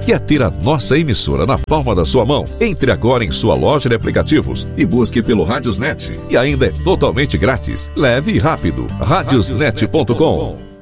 Quer ter a nossa emissora na palma da sua mão? Entre agora em sua loja de aplicativos e busque pelo Radiosnet. E ainda é totalmente grátis. Leve e rápido. Radiosnet.com.